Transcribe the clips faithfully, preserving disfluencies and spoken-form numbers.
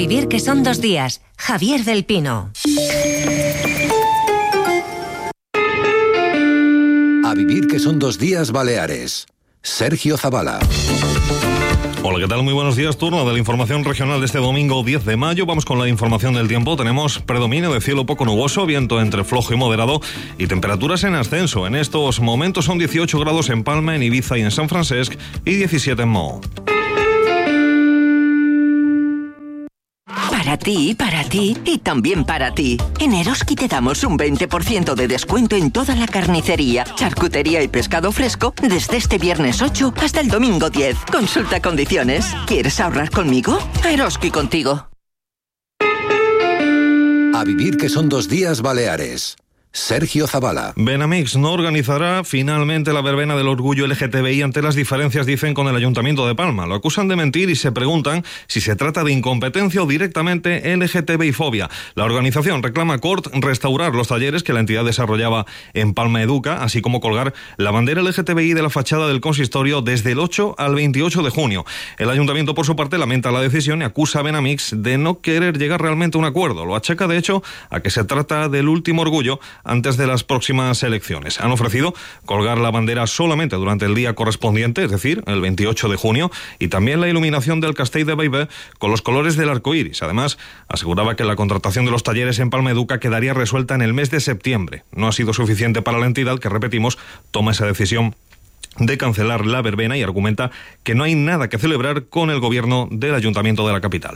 vivir que son dos días. Javier del Pino. A vivir que son dos días Baleares. Sergio Zavala. Hola, ¿qué tal? Muy buenos días. Turno de la información regional de este domingo diez de mayo. Vamos con la información del tiempo. Tenemos predominio de cielo poco nuboso, viento entre flojo y moderado y temperaturas en ascenso. En estos momentos son dieciocho grados en Palma, en Ibiza y en San Francesc y diecisiete en Mo. Para ti, para ti y también para ti. En Eroski te damos un veinte por ciento de descuento en toda la carnicería, charcutería y pescado fresco desde este viernes ocho hasta el domingo diez. Consulta condiciones. ¿Quieres ahorrar conmigo? Eroski contigo. A vivir que son dos días Baleares. Sergio Zavala. Benamix no organizará finalmente la verbena del orgullo L G T B I ante las diferencias, dicen, con el Ayuntamiento de Palma. Lo acusan de mentir y se preguntan si se trata de incompetencia o directamente L G T B I fobia. La organización reclama a Cort restaurar los talleres que la entidad desarrollaba en Palma Educa, así como colgar la bandera L G T B I de la fachada del consistorio desde el ocho al veintiocho de junio. El Ayuntamiento, por su parte, lamenta la decisión y acusa a Benamix de no querer llegar realmente a un acuerdo. Lo achaca, de hecho, a que se trata del último orgullo antes de las próximas elecciones. Han ofrecido colgar la bandera solamente durante el día correspondiente, es decir, el veintiocho de junio, y también la iluminación del Castell de Bellver con los colores del arco iris. Además, aseguraba que la contratación de los talleres en Palma Educa quedaría resuelta en el mes de septiembre. No ha sido suficiente para la entidad, que, repetimos, toma esa decisión de cancelar la verbena y argumenta que no hay nada que celebrar con el gobierno del Ayuntamiento de la capital.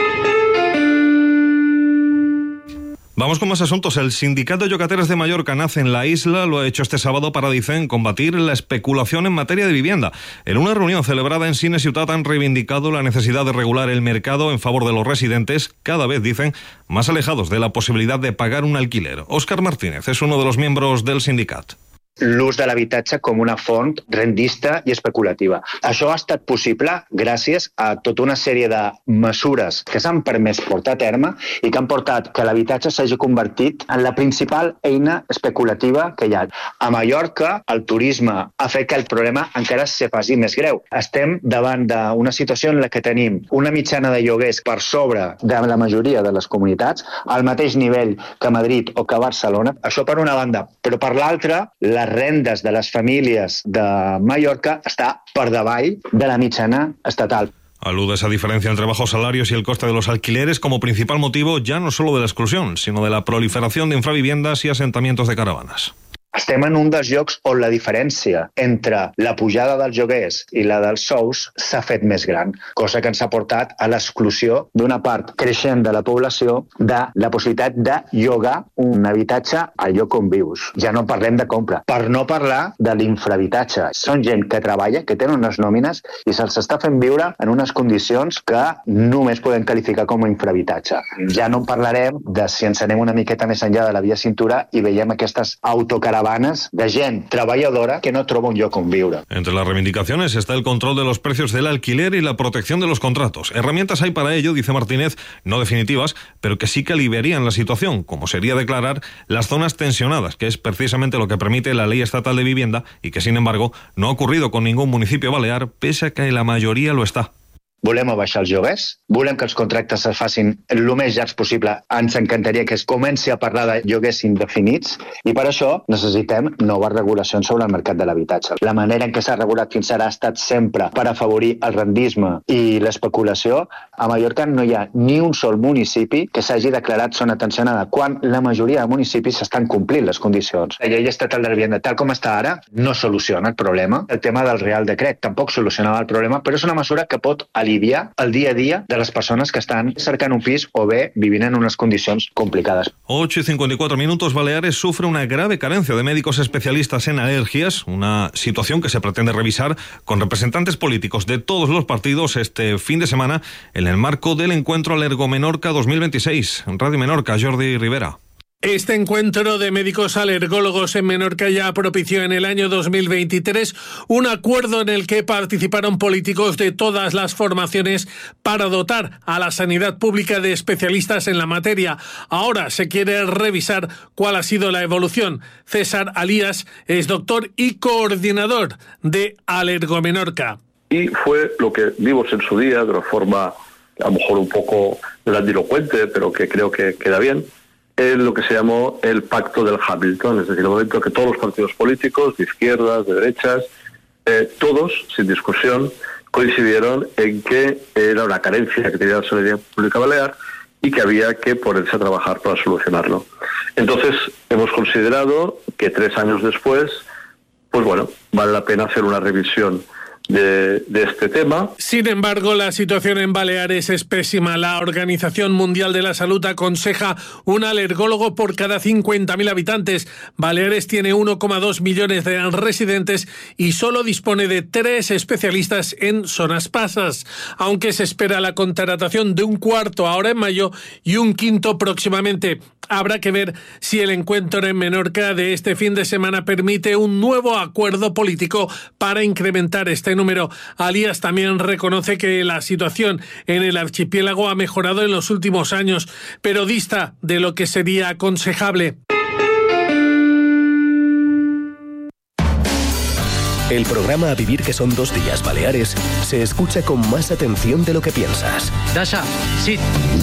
Vamos con más asuntos. El Sindicato de Llogateres de Mallorca nace en la isla, lo ha hecho este sábado para, dicen, combatir la especulación en materia de vivienda. En una reunión celebrada en Cine Ciutat han reivindicado la necesidad de regular el mercado en favor de los residentes, cada vez, dicen, más alejados de la posibilidad de pagar un alquiler. Óscar Martínez es uno de los miembros del sindicat. L'ús de l'habitatge com una font rendista i especulativa. Això ha estat possible gràcies a tota una sèrie de mesures que s'han permès portar a terme i que han portat que l'habitatge s'hagi convertit en la principal eina especulativa que hi ha. A Mallorca, el turisme ha fet que el problema encara se faci més greu. Estem davant d'una situació en la que tenim una mitjana de lloguers per sobre de la majoria de les comunitats, al mateix nivell que Madrid o que Barcelona. Això per una banda. Però per l'altra, les rendes de les famílies de Mallorca està per davall de la mitjana estatal. Alude a esa diferencia entre bajos salarios y el coste de los alquileres como principal motivo ya no solo de la exclusión, sino de la proliferación de infraviviendas y asentamientos de caravanas. Estem en un dels llocs on la diferència entre la pujada dels lloguers i la dels sous s'ha fet més gran, cosa que ens ha portat a l'exclusió d'una part creixent de la població de la possibilitat de llogar un habitatge al lloc on vius. Ja no parlem de compra. Per no parlar de l'infrahabitatge. Són gent que treballa, que tenen unes nòmines i se'ls està fent viure en unes condicions que només podem qualificar com a infrahabitatge. Ja no parlarem de si ens anem una miqueta més enllà de la via cintura i veiem aquestes autocaravanes de gent trabajadora que no troba un lloc on viure. Entre las reivindicaciones está el control de los precios del alquiler y la protección de los contratos. Herramientas hay para ello, dice Martínez, no definitivas, pero que sí que aliviarían la situación, como sería declarar las zonas tensionadas, que es precisamente lo que permite la Ley Estatal de Vivienda y que, sin embargo, no ha ocurrido con ningún municipio balear, pese a que la mayoría lo está. Volem abaixar els lloguers, volem que els contractes es facin el més llargs possible. Ens encantaria que es comenci a parlar de lloguers indefinits i per això necessitem noves regulacions sobre el mercat de l'habitatge. La manera en què s'ha regulat fins ara ha estat sempre per afavorir el rendisme i l'especulació. A Mallorca no hi ha ni un sol municipi que s'hagi declarat zona tensionada, quan la majoria de municipis estan complint les condicions. La llei estatal de la vivienda, tal com està ara, no soluciona el problema. El tema del Real Decret tampoc solucionava el problema, però és una mesura que pot aliviar el día a día de las personas que están cercano a un pis o bé vivint en unas condiciones complicadas. ocho y cincuenta y cuatro minutos. Baleares sufre una grave carencia de médicos especialistas en alergias, una situación que se pretende revisar con representantes políticos de todos los partidos este fin de semana en el marco del encuentro Alergo Menorca dos mil veintiséis. Radio Menorca, Jordi Rivera. Este encuentro de médicos alergólogos en Menorca ya propició en el año dos mil veintitrés un acuerdo en el que participaron políticos de todas las formaciones para dotar a la sanidad pública de especialistas en la materia. Ahora se quiere revisar cuál ha sido la evolución. César Alías es doctor y coordinador de Alergo Menorca. Y fue lo que vimos en su día de una forma a lo mejor un poco grandilocuente, pero que creo que queda bien, es lo que se llamó el pacto del Hamilton, es decir, el momento que todos los partidos políticos, de izquierdas, de derechas, eh, todos, sin discusión, coincidieron en que era una carencia que tenía la soberanía pública balear y que había que ponerse a trabajar para solucionarlo. Entonces, hemos considerado que tres años después, pues bueno, vale la pena hacer una revisión De, de este tema. Sin embargo, la situación en Baleares es pésima. La Organización Mundial de la Salud aconseja un alergólogo por cada cincuenta mil habitantes. Baleares tiene uno coma dos millones de residentes y solo dispone de tres especialistas en zonas pasas, aunque se espera la contratación de un cuarto ahora en mayo y un quinto próximamente. Habrá que ver si el encuentro en Menorca de este fin de semana permite un nuevo acuerdo político para incrementar este número. Alias también reconoce que la situación en el archipiélago ha mejorado en los últimos años, pero dista de lo que sería aconsejable. El programa A Vivir, que son dos días Baleares, se escucha con más atención de lo que piensas. Dasha, sí.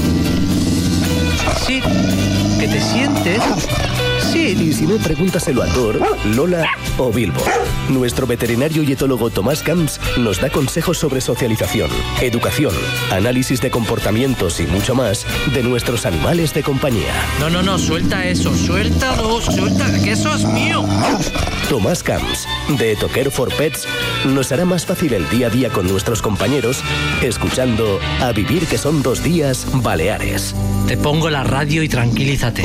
Sí. ¿Que te sientes? Sí. Y si no, pregúntaselo a Thor, Lola o Bilbo. Nuestro veterinario y etólogo Tomás Camps nos da consejos sobre socialización, educación, análisis de comportamientos y mucho más de nuestros animales de compañía. No, no, no, suelta eso, suéltalo, suelta, que eso es mío. Tomás Camps, de Etoquer for Pets, nos hará más fácil el día a día con nuestros compañeros, escuchando A Vivir, que son dos días Baleares. Te pongo la radio y tranquilízate.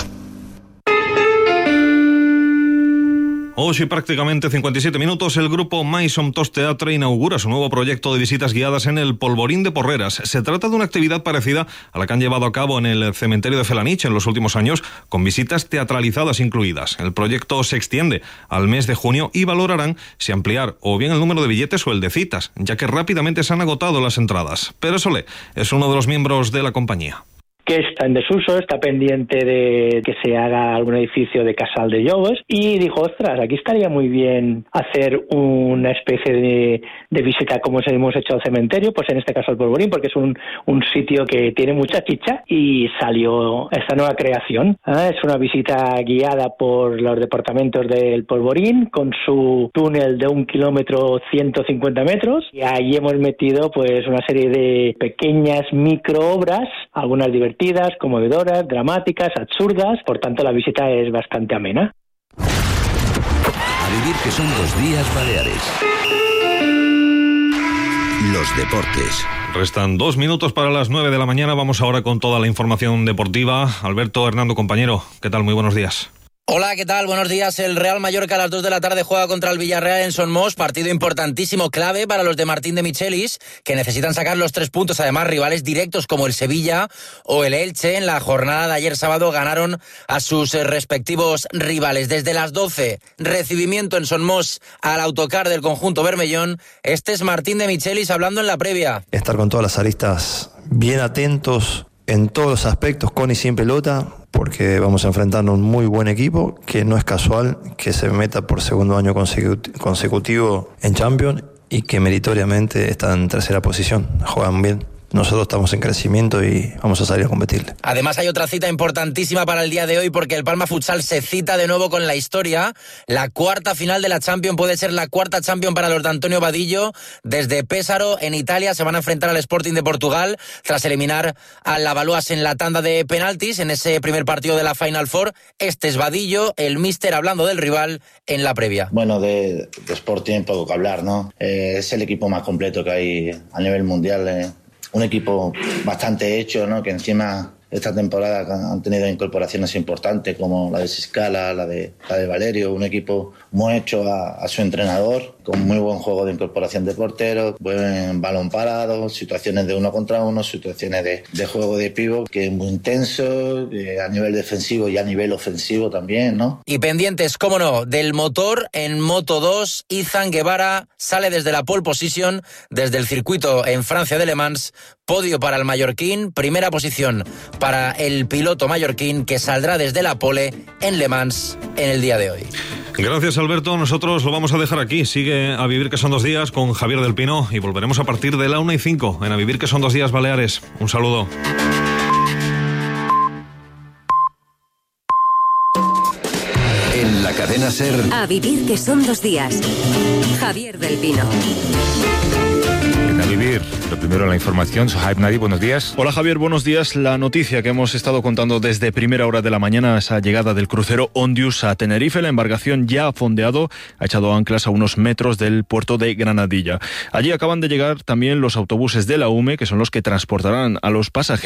Hoy, prácticamente cincuenta y siete minutos, el grupo Maison Tos Teatre inaugura su nuevo proyecto de visitas guiadas en el Polvorín de Porreras. Se trata de una actividad parecida a la que han llevado a cabo en el cementerio de Felanich en los últimos años, con visitas teatralizadas incluidas. El proyecto se extiende al mes de junio y valorarán si ampliar o bien el número de billetes o el de citas, ya que rápidamente se han agotado las entradas. Pere Solé es uno de los miembros de la compañía. Que está en desuso, está pendiente de que se haga algún edificio de casal de lloves, y dijo, ostras, aquí estaría muy bien hacer una especie de, de visita como hemos hecho al cementerio, pues en este caso al Polvorín, porque es un, un sitio que tiene mucha chicha, y salió esta nueva creación. ¿eh? Es una visita guiada por los departamentos del Polvorín, con su túnel de un kilómetro ciento cincuenta metros, y ahí hemos metido pues una serie de pequeñas microobras, algunas divertidas, conmovedoras, dramáticas, absurdas. Por tanto, la visita es bastante amena. A Vivir, que son dos días Baleares. Los deportes. Restan dos minutos para las nueve de la mañana. Vamos ahora con toda la información deportiva. Alberto Hernando, compañero, ¿qué tal? Muy buenos días. Hola, ¿qué tal? Buenos días. El Real Mallorca a las dos de la tarde juega contra el Villarreal en Son Mos, partido importantísimo, clave para los de Martín de Michelis, que necesitan sacar los tres puntos. Además, rivales directos como el Sevilla o el Elche en la jornada de ayer sábado ganaron a sus respectivos rivales. Desde las doce, recibimiento en Son Mos al autocar del conjunto bermellón. Este es Martín de Michelis hablando en la previa. Estar con todas las aristas bien atentos en todos los aspectos, con y sin pelota, porque vamos a enfrentarnos a un muy buen equipo, que no es casual que se meta por segundo año consecutivo en Champions y que meritoriamente está en tercera posición. Juegan bien. Nosotros estamos en crecimiento y vamos a salir a competirle. Además hay otra cita importantísima para el día de hoy, porque el Palma Futsal se cita de nuevo con la historia. La cuarta final de la Champions puede ser la cuarta Champions para los de Antonio Vadillo. Desde Pésaro, en Italia, se van a enfrentar al Sporting de Portugal tras eliminar al Lavallois en la tanda de penaltis en ese primer partido de la Final Four. Este es Vadillo, el míster, hablando del rival en la previa. Bueno, de, de Sporting poco que hablar, ¿no? Eh, es el equipo más completo que hay a nivel mundial, eh. Un equipo bastante hecho, ¿no? Que encima esta temporada han tenido incorporaciones importantes como la de Siscala, la de, la de Valerio, un equipo muy hecho a, a su entrenador, con muy buen juego de incorporación de porteros, buen balón parado, situaciones de uno contra uno, situaciones de, de juego de pívot, que es muy intenso, eh, a nivel defensivo y a nivel ofensivo también, ¿no? Y pendientes, cómo no, del motor en Moto dos, Izan Guevara sale desde la pole position, desde el circuito en Francia de Le Mans, podio para el mallorquín, primera posición para el piloto mallorquín, que saldrá desde la pole en Le Mans en el día de hoy. Gracias, Alberto. Nosotros lo vamos a dejar aquí. Sigue A Vivir que son dos días con Javier del Pino y volveremos a partir de la una y cinco en A Vivir que son dos días Baleares. Un saludo. En la cadena SER. A Vivir que son dos días. Javier del Pino. A Vivir, lo primero la información. Sohaib Nadi, buenos días. Hola Javier, buenos días. La noticia que hemos estado contando desde primera hora de la mañana, esa llegada del crucero Ondius a Tenerife. La embarcación ya ha fondeado, ha echado anclas a unos metros del puerto de Granadilla. Allí acaban de llegar también los autobuses de la U M E, que son los que transportarán a los pasajeros